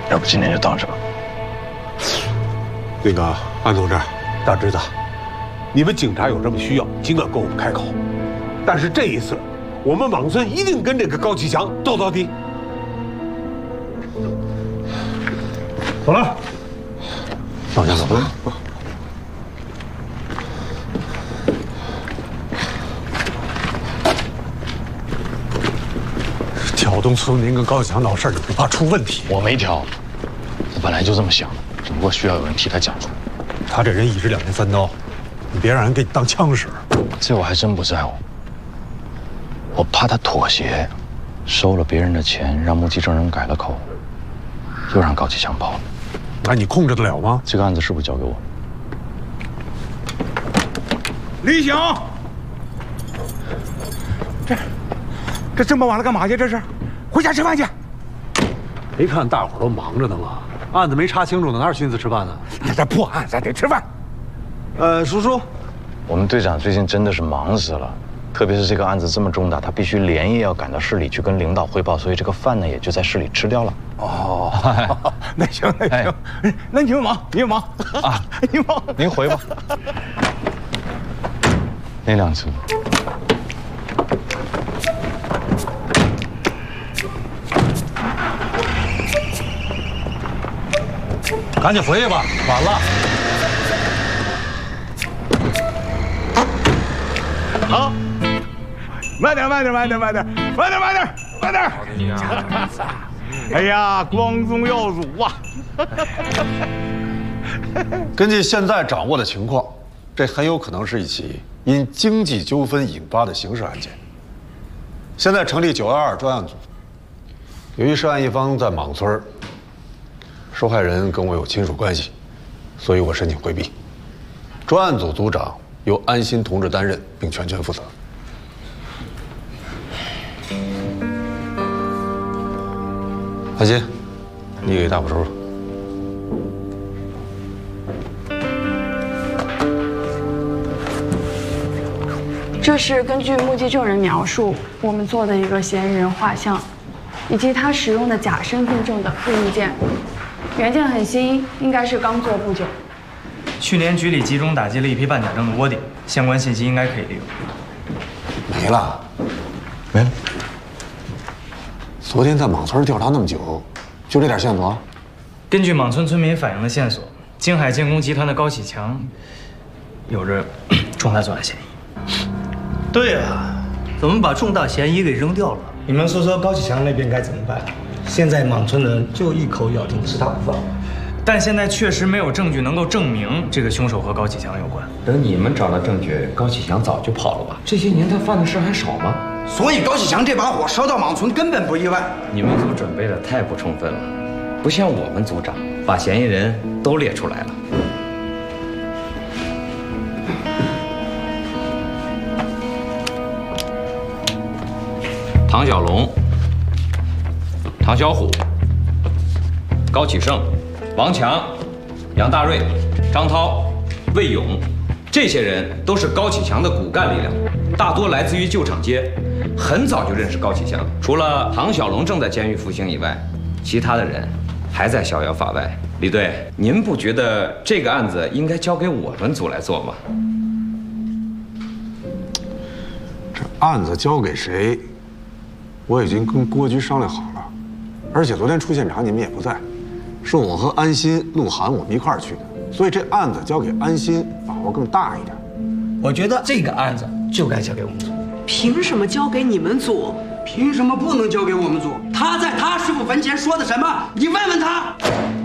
要不今天就到这吧。 那个安同志、大侄子，你们警察有什么需要，尽管跟我们开口。但是这一次，我们莽村一定跟这个高启强斗到底。走了， 老家走了。 挑动村民跟高启强闹事儿，你不怕出问题？ 我没挑，我本来就这么想的，只不过需要有人替他讲出。 他这人一直两面三刀，你别让人给你当枪使。 这我还真不在乎，我怕他妥协，收了别人的钱，让目击证人改了口，又让高启强跑了。 那你控制得了吗？ 这个案子是不是交给我？ 李醒，这么晚了干嘛去？这是，回家吃饭去。 没看大伙儿都忙着呢吗？案子没查清楚呢，哪有心思吃饭呢？ 这破案咱得吃饭。 叔叔， 我们队长最近真的是忙死了，特别是这个案子这么重大，他必须连夜要赶到市里去跟领导汇报，所以这个饭呢也就在市里吃掉了。 哦，那行那行，那你们忙，你们忙啊，你忙， 您回吧。那辆车。 赶紧回去吧，晚了。 好，慢点。哎呀，光宗耀祖啊！ 根据现在掌握的情况，这很有可能是一起因经济纠纷引发的刑事案件。现在成立912专案组，由于涉案一方在莽村，受害人跟我有亲属关系，所以我申请回避。专案组组长由安心同志担任，并全权负责。安心，你给大伙说说。 这是根据目击证人描述，我们做的一个嫌疑人画像，以及他使用的假身份证的复印件。原件很新，应该是刚做不久。 去年局里集中打击了一批办假证的窝点，相关信息应该可以利用。 没了， 没了。 昨天在莽村调查那么久，就这点线索？ 根据莽村村民反映的线索，京海建工集团的高启强有着重大作案嫌疑。 对啊，怎么把重大嫌疑给扔掉了？ 你们说说高启强那边该怎么办？现在莽村人就一口咬定是他不放。 但现在确实没有证据能够证明这个凶手和高启强有关。 等你们找到证据，高启强早就跑了吧？这些年他犯的事还少吗？ 所以高启强这把火烧到莽村根本不意外。 你们组准备的太不充分了，不像我们组长把嫌疑人都列出来了。唐小龙、唐小虎、高启盛、王强、杨大瑞、张涛、魏勇，这些人都是高启强的骨干力量，大多来自于旧厂街，很早就认识高启强。除了唐小龙正在监狱服刑以外，其他的人还在逍遥法外。李队，您不觉得这个案子应该交给我们组来做吗？ 这案子交给谁？我已经跟郭局商量好了，而且昨天出现场你们也不在，是我和安心、鹿晗我们一块儿去的，所以这案子交给安心把握更大一点。 我觉得这个案子就该交给我们组。 凭什么交给你们组？ 凭什么不能交给我们组？他在他师傅坟前说的什么？你问问他。